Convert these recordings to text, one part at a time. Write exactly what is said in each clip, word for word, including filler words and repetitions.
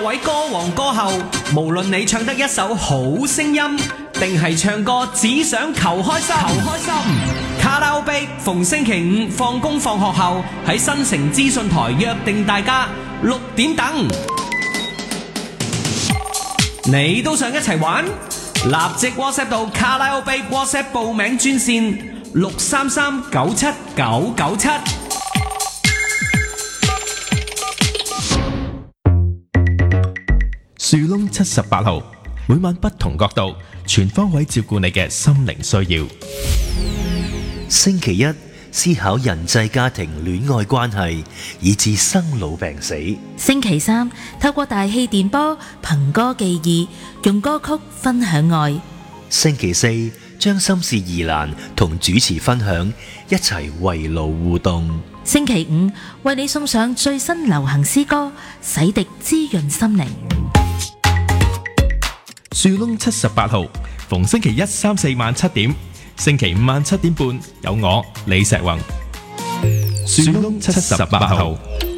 位歌王歌后，無論你唱得一首好聲音，定係唱歌只想求開心，求開心。卡拉 OK 逢星期五放工放學後喺新城資訊台約定大家六點等。你都想一齊玩？立即 WhatsApp 到卡拉 OK WhatsApp 報名專線六三三九七九九七。 樹窿七十八號，每晚不同角度，全方位照顧你嘅心靈需要。 星期一思考人際家庭戀愛關係，以至生老病死。 星期三透過大氣電波憑歌寄意，用歌曲分享愛。 星期四將心事疑難同主持分享，一齊圍爐互動。 星期五為你送上最新流行詩歌，洗滌滋潤心靈。 樹窿七十八號，逢星期一、三、四晚七點，星期五晚七點半有我李石宏。樹窿七十八號。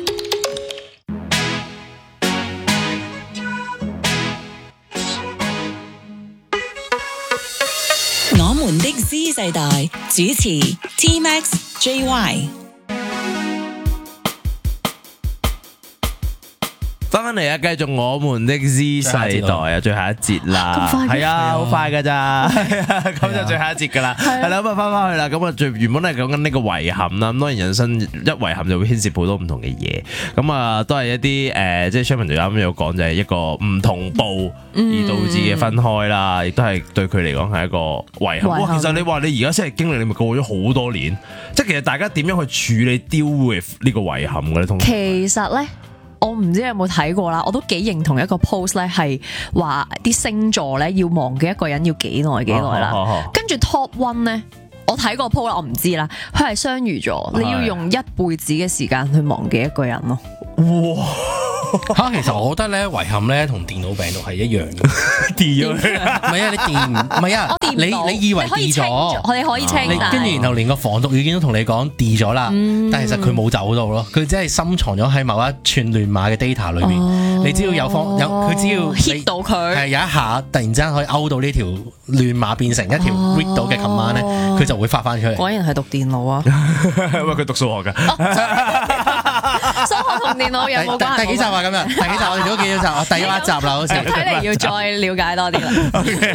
我們的 Z 世代主持 T Max J Y。 翻返嚟啊！繼續我們的 Z 世代啊，最後一節啦，係啊，好快噶咋，咁就最後一節噶啦，係啦，咁啊翻返去啦，咁啊最原本係講緊呢個遺憾啦，咁當然人生一遺憾就會牽涉好多唔同嘅嘢，咁啊都係一啲誒，即係 Sherman 就啱啱有講就係一個唔同步而導致嘅分開啦，亦都係對佢嚟講係一個遺憾。哇，其實你話你而家先係經歷，你咪過咗好多年，即係其實大家點樣去處理 deal with 呢個遺憾嘅咧？通常其實咧。我唔知你有冇睇過啦，我都幾認同一個 post 咧，係話啲星座咧要忘記一個人要幾耐幾耐啦。跟住 top one 咧，我睇過 post 啦，我唔知啦，佢係雙魚座，你要用一輩子嘅時間去忘記一個人咯。 哇！嚇，其實我覺得咧遺憾咧同電腦病毒係一樣嘅，delete 咗，唔係啊，你電唔係啊，你你以為 delete 咗， 我哋可以清， 跟住然後連個防毒軟件都同你講 delete 咗啦，但係其實佢冇走到咯，佢只係深藏咗喺某一串亂碼嘅 data 裏面，你只要有方有佢只要 hit 到佢， 係有一下突然之間可以勾到呢條亂碼變成一條 read 到嘅 command 咧，佢就會發翻出嚟。 果然係讀電腦啊， 因為佢讀數學㗎。 數學同電腦有冇關係？ 第幾集啊？咁樣，第幾集我哋都幾多集啊？第一集啦，好似。 睇嚟要再了解多啲啦。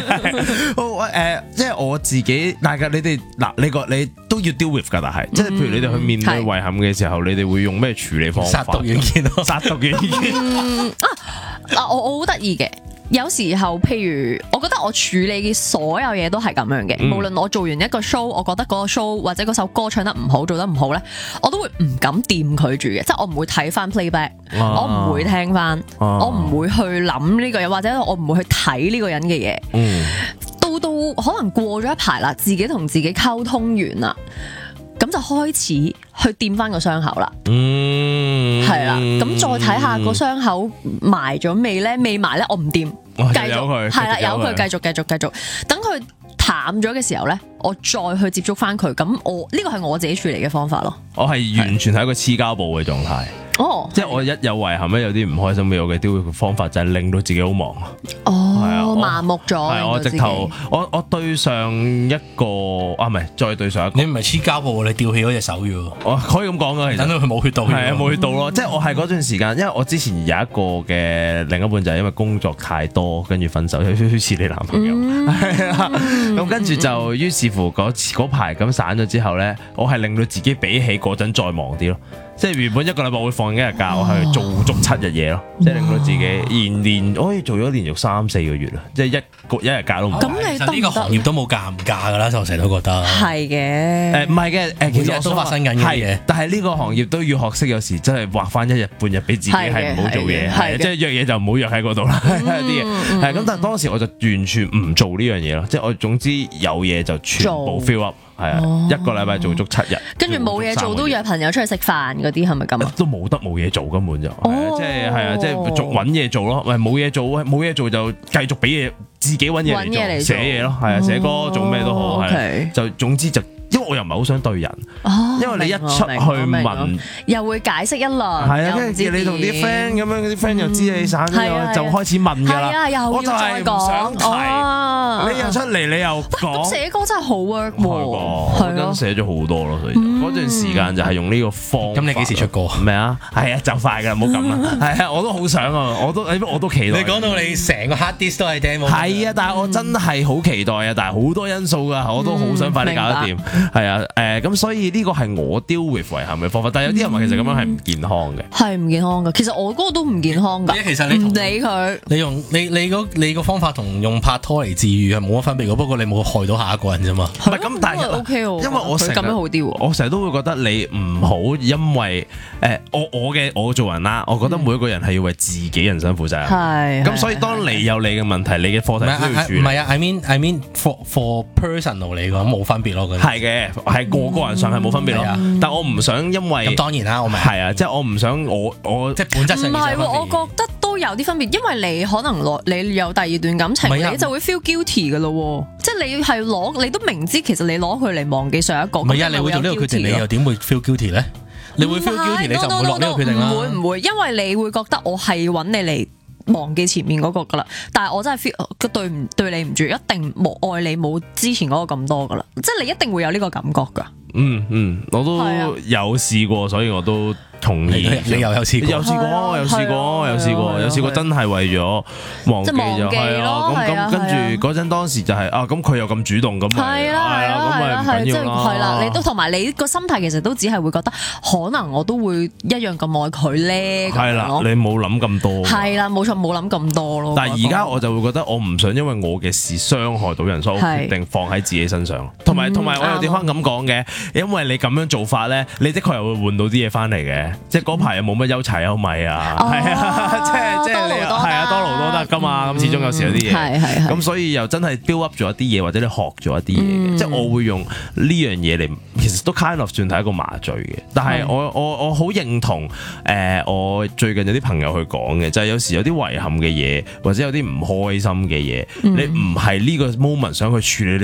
Okay. 好誒、呃，即係我自己，大家你哋嗱，你個你都要 deal with 㗎，但係、嗯、即係譬如你哋去面對遺憾嘅時候，你哋會用咩處理方法？ 殺毒軟件咯， 殺毒軟件。 嗯啊嗱，我我好得意嘅。有時候，譬如我覺得我處理嘅所有嘢都係咁樣嘅，嗯、無論我做完一個 show，我覺得嗰個 show 或者嗰首歌唱得唔好，做得唔好咧，我都會唔敢掂佢住嘅，即係我唔會睇翻 playback，、啊、我唔會聽翻，啊、我唔會去諗呢個人，或者我唔會去睇呢個人嘅嘢。嗯、到到可能過咗一排啦，自己同自己溝通完啦。咁就開始去掂翻個傷口啦，嗯，係啦，咁再睇下個傷口埋咗未咧？未埋咧，我唔掂，繼續係啦，由佢繼續繼續繼續，等佢淡咗嘅時候咧，我再去接觸翻佢，咁我呢個係我自己處理嘅方法咯。 我係完全係一個黐膠布嘅狀態。哦，即係我一有遺憾咧，有啲唔開心嘅，我嘅丟方法就係令到自己好忙。 哦，係啊，麻木咗。 係我直頭，我我對上一個啊，唔係再對上一個。 你唔係黐膠布，你吊起嗰隻手嘅。 我可以咁講噶，其實等到佢冇血到。係啊，冇血到咯。即係我係嗰段時間，因為我之前有一個嘅另一半就係因為工作太多，跟住分手，有少少似你男朋友。係啊，咁跟住就於是乎嗰嗰排咁散咗之後咧，我係令到自己比起嗰陣再忙啲咯。即係原本一個禮拜會放一日假，我係做足七日嘢咯，即係令到自己延連可以做咗連續三四個月啦，即係一個一日假都唔。 咁你得唔得？ 呢個行業都冇假唔假噶啦，我成日都覺得。 係嘅。 誒唔係嘅，誒其實都發生緊嘅嘢， 但係呢個行業都要學識，有時真係劃翻一日半日俾自己係唔好做嘢，係即係約嘢就唔好約喺嗰度啦，啲嘢係咁。但係當時我就完全唔做呢樣嘢咯，即係我總之有嘢就全部 fill up。係啊，哦、一個禮拜做足七日， 跟住冇嘢做都約朋友出去食飯嗰啲，係咪咁啊？ 都冇得冇嘢做根本就，哦、即係係啊，即係做揾嘢做咯。喂，冇嘢做，冇嘢做就繼續俾嘢自己揾嘢嚟做，寫嘢咯，係啊，寫歌做咩都好，係、哦 okay. 就總之就。因為我又唔係好想對人， 哦因為你一出去問， 又會解釋一輪， 係啊，跟住你同啲 friend 咁樣，啲 friend 又知你散咗，就開始問㗎啦。 係啊， 我就係唔想提，你又出嚟，你又講。 咁寫歌真係好 work 喎， 係咯，寫咗好多咯，所以嗰段時間就係用呢個方法。 咁你幾時出歌？ 咩啊？係啊，就快㗎，唔好咁啦。係啊，我都好想啊，我都我都期待。 你講到你成個 hard disk 都係 demo。 係啊，但係我真係好期待啊！但係好多因素㗎，我都好想快啲搞得掂。係啊，誒咁所以呢個係我 deal with 遺憾嘅方法。但係有啲人話其實咁樣係唔健康嘅， 係唔健康㗎。其實我嗰個都唔健康㗎。 其實你唔理佢， 你用你你個你個方法同用拍拖嚟治癒係冇乜分別嘅，不過你冇害到下一個人啫嘛。 唔係咁，但係 OK 喎， 因為我成日咁樣好啲喎。 我成日都會覺得你唔好因為誒我我嘅我做人啦，我覺得每一個人係要為自己人生負責任。 係。 咁所以當你有你嘅問題，你嘅課題需要處理。 唔係啊 I mean I mean for for personal 嚟講冇分別咯。 係嘅，係個個人上係冇分別咯。但我唔想因為咁當然啦，我明係啊，即係我唔想我我即係本質上唔係喎，我覺得都有啲分別，因為你可能攞你有第二段感情，你就會 feel guilty 㗎咯。即係你係攞你都明知其實你攞佢嚟忘記上一個。 唔係啊，你會做呢個決定，你又點會 feel guilty 咧？你會 feel guilty 你就唔會落呢個決定啦。 唔會唔會，因為你會覺得我係揾你嚟忘記前面嗰個噶啦，但係我真係 feel 對唔對你唔住，一定冇愛你冇之前嗰個咁多噶啦，即係你一定會有呢個感覺噶。 嗯嗯，我都有試過，所以我都同意。 你又有試過？ 有試過，有試過，有試過，有試過，真係為咗忘記就係啊。咁咁跟住嗰陣當時就係啊，咁佢又咁主動咁， 係啦係啦係啦係，即係係啦，你都同埋你個心態其實都只係會覺得可能我都會一樣咁愛佢咧。 係啦，你冇諗咁多。 係啦，冇錯，冇諗咁多咯。 但係而家我就會覺得我唔想因為我嘅事傷害到人，所以我決定放喺自己身上。同埋同埋我有地方咁講嘅。因為你咁樣做法咧，你的確又會換到啲嘢翻嚟嘅，即係嗰排又冇乜憂柴憂米啊，係啊，即係即係你係啊，多勞多得噶嘛，咁始終有時有啲嘢， 係係咁所以又真係 build up 咗一啲嘢，或者你學咗一啲嘢嘅，即係我會用呢樣嘢嚟，其實都 kind of 算係一個麻醉嘅。但係我我我好認同誒，我最近有啲朋友去講嘅，就係有時有啲遺憾嘅嘢，或者有啲唔開心嘅嘢，你唔係呢個 moment 想去處理。